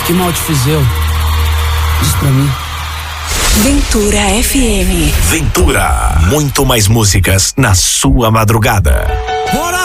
Que mal te fiz eu? Diz pra mim. Ventura FM. Ventura. Muito mais músicas na sua madrugada. Bora!